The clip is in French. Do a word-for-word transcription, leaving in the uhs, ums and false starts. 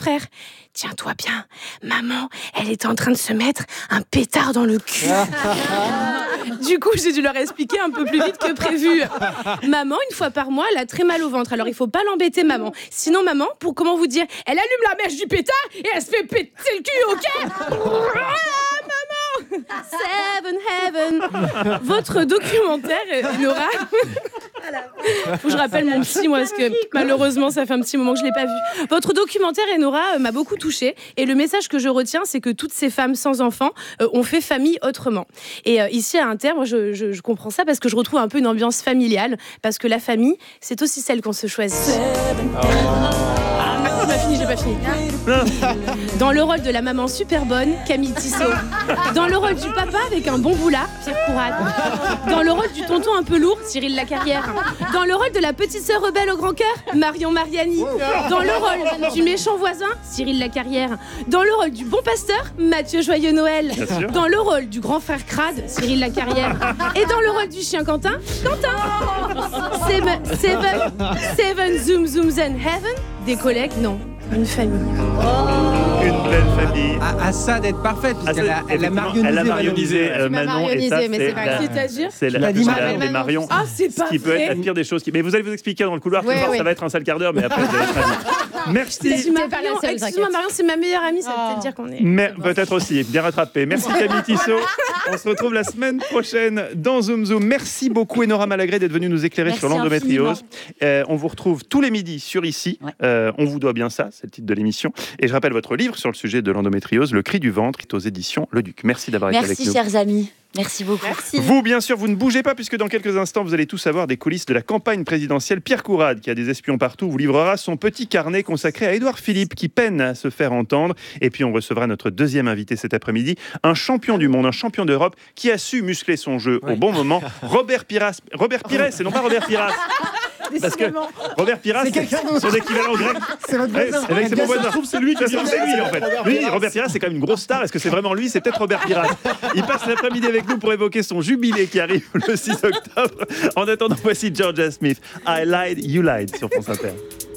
frère. Tiens-toi bien, maman, elle était en train de se mettre un pétard dans le cul. Du coup, j'ai dû leur expliquer un peu plus vite que prévu. Maman, une fois par mois, elle a très mal au ventre. Alors, il faut pas l'embêter, maman. Sinon, maman, pour comment vous dire, elle allume la mèche du pétard et elle se fait péter le cul, ok? Ah, maman! Seven Heaven. Votre documentaire, Nora. Faut que je rappelle mon psy, moi, parce que malheureusement, ça fait un petit moment que je l'ai pas vu. Votre documentaire, Enora, m'a beaucoup touchée. Et le message que je retiens, c'est que toutes ces femmes sans enfants euh, ont fait famille autrement. Et euh, ici, à Inter, moi, je, je, je comprends ça parce que je retrouve un peu une ambiance familiale. Parce que la famille, c'est aussi celle qu'on se choisit. Oh. Ah, j'ai pas fini, j'ai pas fini. Dans le rôle de la maman super bonne, Camille Tissot. Dans le rôle du papa avec un bon boulard, Pierre Courade. Dans le rôle du tonton un peu lourd, Cyril Lacarrière. Dans le rôle de la petite sœur rebelle au grand cœur, Marion Mariani. Dans le rôle du méchant voisin, Cyril Lacarrière. Dans le rôle du bon pasteur, Mathieu Joyeux-Noël. Dans le rôle du grand frère crade, Cyril Lacarrière. Et dans le rôle du chien Quentin, Quentin. Seven, seven, seven zoom zooms and heaven. Des collègues, non. Une famille. Oh. Une belle famille. À, à ça d'être parfaite, puisqu'elle ah, a, elle a marionnisé. Elle a marionnisé euh, Manon. marionnisé, et ça, mais c'est pas c'est-à-dire C'est la Marion. des Marion. Ah, c'est pas Ce qui peut vrai. être la pire des choses. Qui... Mais vous allez vous expliquer dans le couloir. Ouais, ouais, ouais. Ça va être un sale quart d'heure, mais après, vous allez être ravis. Merci. Excuse-moi, Marion, excuse-moi, Marion, c'est ma meilleure amie, ça veut peut-être dire qu'on est. Mais peut-être aussi, bien rattrapé. Merci Camille Tissot. On se retrouve la semaine prochaine dans Zoom Zoom. Merci beaucoup Enora Malagré d'être venue nous éclairer Merci sur l'endométriose. Euh, on vous retrouve tous les midis sur Ici. Ouais. Euh, on vous doit bien ça, c'est le titre de l'émission. Et je rappelle votre livre sur le sujet de l'endométriose, Le cri du ventre, est aux éditions Le Duc. Merci d'avoir été avec nous. Merci chers amis. Merci beaucoup. Merci. Vous, bien sûr, vous ne bougez pas puisque dans quelques instants, vous allez tous savoir des coulisses de la campagne présidentielle. Pierre Courade, qui a des espions partout, vous livrera son petit carnet consacré à Édouard Philippe, qui peine à se faire entendre. Et puis, on recevra notre deuxième invité cet après-midi, un champion du monde, un champion d'Europe, qui a su muscler son jeu ouais. au bon moment. Robert Pires. Robert Pires, et non pas Robert Pires. Parce que Robert Pires, c'est son équivalent grec. C'est votre voisin. Ouais, c'est mon voisin. Je trouve c'est lui qui c'est lui en fait. Lui, Robert Pires, c'est quand même une grosse star. Est-ce que c'est vraiment lui? C'est peut-être Robert Pires. Il passe l'après-midi avec nous pour évoquer son jubilé qui arrive le six octobre. En attendant, voici Georgia Smith. I lied, you lied sur France Inter.